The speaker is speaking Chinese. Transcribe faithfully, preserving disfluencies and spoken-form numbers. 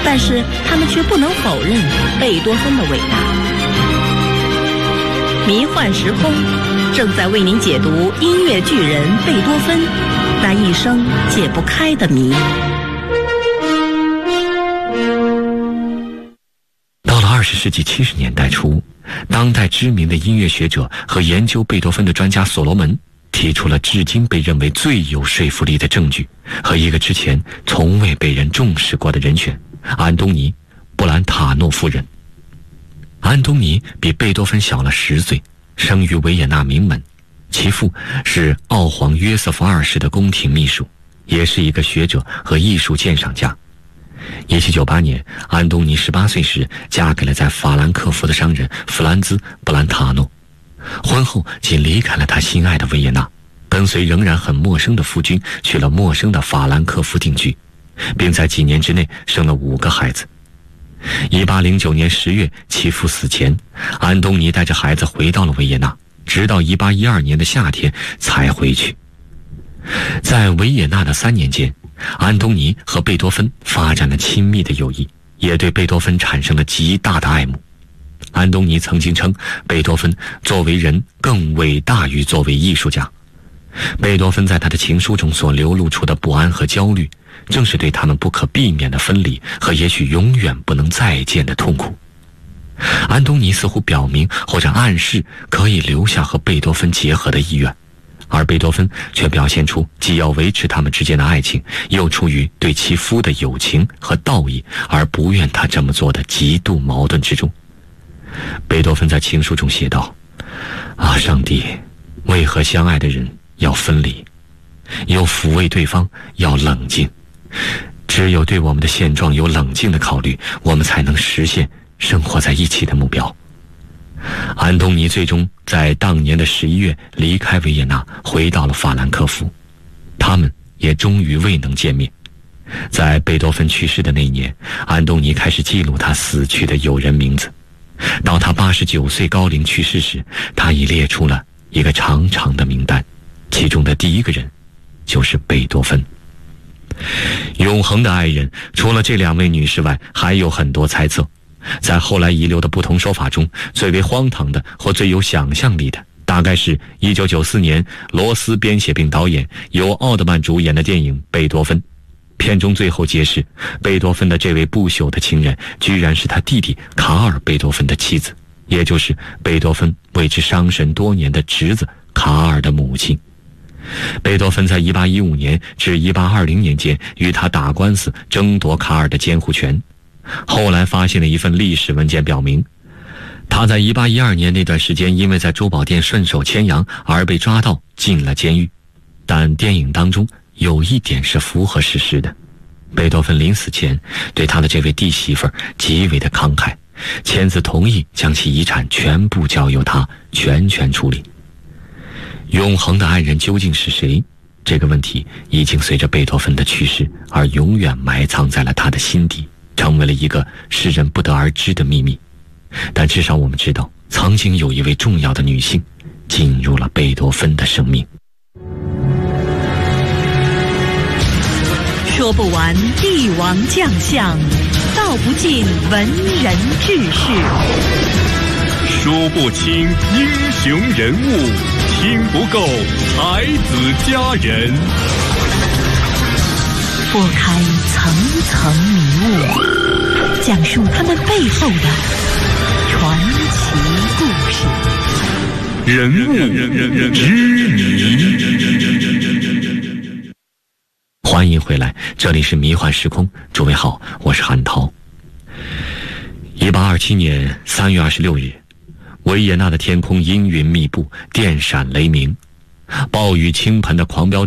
但是他们却不能否认贝多芬的伟大。迷幻时空正在为您解读音乐巨人贝多芬那一生解不开的谜。 到了二十世纪七十年代初，当代知名的音乐学者和研究贝多芬的专家所罗门提出了至今被认为最有说服力的证据和一个之前从未被人重视过的人选——安东尼·布兰塔诺夫人。安东尼比贝多芬小了十岁，生于维也纳名门，其父是奥皇约瑟夫二世的宫廷秘书，也是一个学者和艺术鉴赏家。一七九八年，安东尼十八岁时嫁给了在法兰克福的商人弗兰兹·布兰塔诺。婚后仅离开了他心爱的维也纳，跟随仍然很陌生的夫君去了陌生的法兰克福定居，并在几年之内生了五个孩子。一八零九年十月，其父死前，安东尼带着孩子回到了维也纳，直到一八一二年的夏天才回去。在维也纳的三年间，安东尼和贝多芬发展了亲密的友谊，也对贝多芬产生了极大的爱慕。安东尼曾经称贝多芬作为人更伟大于作为艺术家。贝多芬在他的情书中所流露出的不安和焦虑，正是对他们不可避免的分离和也许永远不能再见的痛苦。安东尼似乎表明或者暗示可以留下和贝多芬结合的意愿，而贝多芬却表现出既要维持他们之间的爱情，又出于对其夫的友情和道义而不愿他这么做的极度矛盾之中。贝多芬在情书中写道：啊，上帝，为何相爱的人要分离？又抚慰对方要冷静。只有对我们的现状有冷静的考虑，我们才能实现生活在一起的目标。安东尼最终在当年的十一月离开维也纳，回到了法兰克福，他们也终于未能见面。在贝多芬去世的那一年，安东尼开始记录他死去的友人名字。到他八十九岁高龄去世时，他已列出了一个长长的名单，其中的第一个人就是贝多芬。永恒的爱人，除了这两位女士外，还有很多猜测。在后来遗留的不同说法中，最为荒唐的或最有想象力的，大概是一九九四年罗斯编写并导演，由奥德曼主演的电影《贝多芬》。片中最后揭示，贝多芬的这位不朽的情人，居然是他弟弟卡尔·贝多芬的妻子，也就是贝多芬为之伤神多年的侄子卡尔的母亲。贝多芬在一八一五年至一八二零年间与他打官司，争夺卡尔的监护权。后来发现了一份历史文件，表明他在一八一二年那段时间因为在珠宝店顺手牵羊而被抓到，进了监狱。但电影当中有一点是符合事实的，贝多芬临死前对他的这位弟媳妇儿极为的慷慨，签字同意将其遗产全部交由他全权处理。永恒的爱人究竟是谁？这个问题已经随着贝多芬的去世而永远埋藏在了他的心底，成为了一个世人不得而知的秘密。但至少我们知道，曾经有一位重要的女性进入了贝多芬的生命。 说不完帝王将相，道不尽文人志士， 说不清英雄人物，听不够才子佳人。 拨开层层迷雾，讲述他们背后的传奇故事。 人物之谜。 欢迎回来，这里是迷幻时空，诸位好，我是韩涛。一八二七年三月二十六日，维也纳的天空阴云密布，电闪雷鸣，暴雨倾盆的狂飙